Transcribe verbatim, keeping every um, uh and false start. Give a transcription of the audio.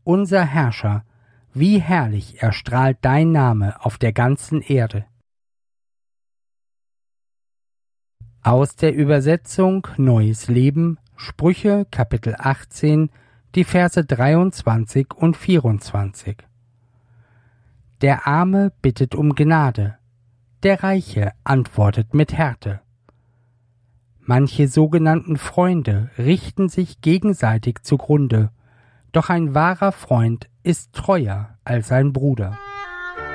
unser Herrscher, wie herrlich erstrahlt dein Name auf der ganzen Erde. Aus der Übersetzung Neues Leben, Sprüche, Kapitel achtzehn, die Verse dreiundzwanzig und vierundzwanzig. Der Arme bittet um Gnade, der Reiche antwortet mit Härte. Manche sogenannten Freunde richten sich gegenseitig zugrunde, doch ein wahrer Freund ist treuer als ein Bruder.